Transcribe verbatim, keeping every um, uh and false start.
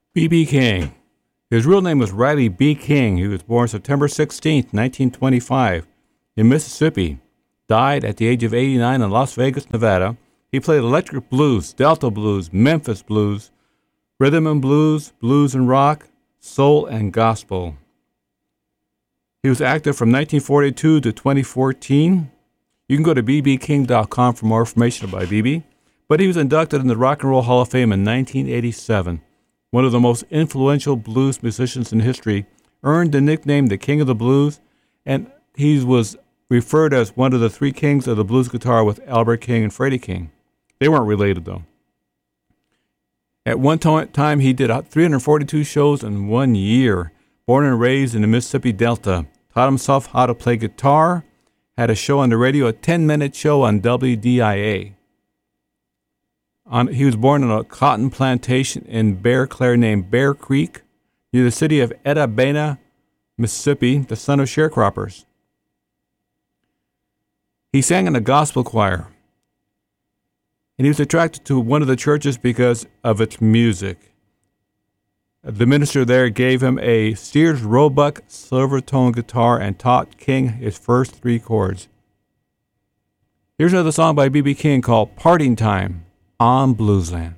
B B. King. His real name was Riley B. King. He was born September sixteenth, nineteen twenty-five, in Mississippi. Died at the age of eighty-nine in Las Vegas, Nevada. He played electric blues, Delta blues, Memphis blues, rhythm and blues, blues and rock, soul and gospel. He was active from nineteen forty-two to twenty fourteen. You can go to b b king dot com for more information about B B. But he was inducted in the Rock and Roll Hall of Fame in nineteen eighty-seven. One of the most influential blues musicians in history, earned the nickname the King of the Blues, and he was referred as one of the three kings of the blues guitar with Albert King and Freddie King. They weren't related, though. At one time, he did three hundred forty-two shows in one year. Born and raised in the Mississippi Delta, taught himself how to play guitar, had a show on the radio, a ten-minute show on W D I A. On, he was born on a cotton plantation in Bear Clare named Bear Creek, near the city of Etta Baina, Mississippi, the son of sharecroppers. He sang in a gospel choir, and he was attracted to one of the churches because of its music. The minister there gave him a Sears Roebuck Silvertone guitar and taught King his first three chords. Here's another song by B B. King called Parting Time on Bluesland.